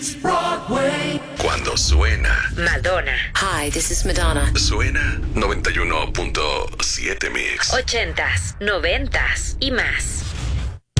Broadway. Cuando suena, Madonna. Hi, this is Madonna. suena 91.7 Mix. 80s, 90s y más.